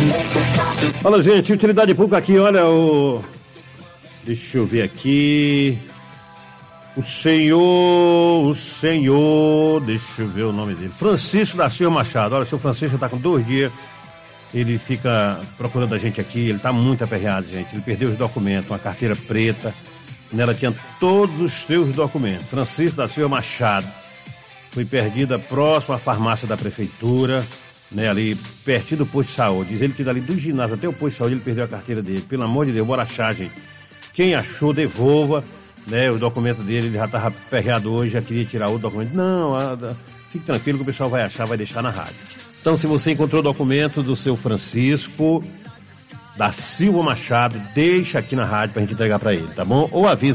Fala, gente, utilidade pública aqui, olha deixa eu ver aqui. O senhor, deixa eu ver o nome dele. Francisco da Silva Machado. Olha, o seu Francisco está com 2 dias. Ele fica procurando a gente aqui. Ele está muito aperreado, gente. Ele perdeu os documentos, uma carteira preta. Nela tinha todos os seus documentos. Francisco da Silva Machado. Foi perdida próximo à farmácia da prefeitura, né? Ali pertinho do posto de saúde. Diz ele que dali do ginásio até o posto de saúde ele perdeu a carteira dele. Pelo amor de Deus, bora achar, gente. Quem achou, devolva. Né, o documento dele, ele já estava aperreado hoje, já queria tirar o documento. Não, fique tranquilo que o pessoal vai achar, vai deixar na rádio. Então, se você encontrou o documento do seu Francisco da Silva Machado, deixa aqui na rádio pra gente entregar para ele, tá bom? Ou avisa